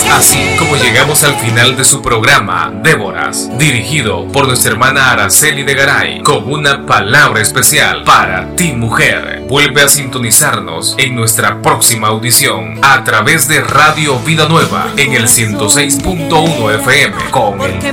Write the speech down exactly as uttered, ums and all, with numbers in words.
Así como llegamos al final de su programa, Déboras, dirigido por nuestra hermana Araceli de Garay, con una palabra especial para ti, mujer. Vuelve a sintonizarnos en nuestra próxima audición a través de Radio Vida Nueva en el ciento seis punto uno F M con el